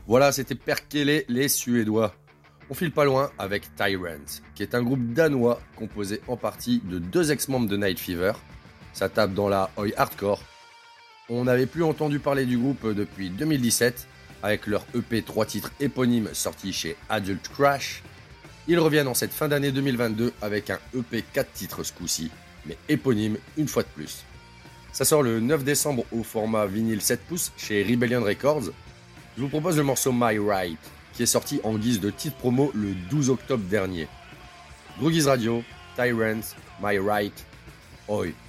Voilà, c'était Perkele, les Suédois. On file pas loin avec Tyrant, qui est un groupe danois composé en partie de 2 ex-membres de Night Fever. Ça tape dans la oi hardcore. On n'avait plus entendu parler du groupe depuis 2017, avec leur EP 3 titres éponyme sorti chez Adult Crash. Ils reviennent en cette fin d'année 2022 avec un EP 4 titres ce coup-ci, mais éponyme une fois de plus. Ça sort le 9 décembre au format vinyle 7 pouces chez Rebellion Records. Je vous propose le morceau My Right, qui est sorti en guise de titre promo le 12 octobre dernier. Groogies Radio, Tyrant, My Right, Oi.